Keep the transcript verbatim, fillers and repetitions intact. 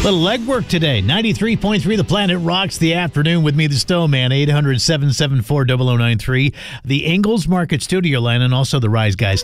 Little legwork today. ninety-three point three The Planet rocks the afternoon with me, the Stone Man. eight hundred, seven seven four, zero zero nine three. The Ingalls Market studio line and also the Rise Guys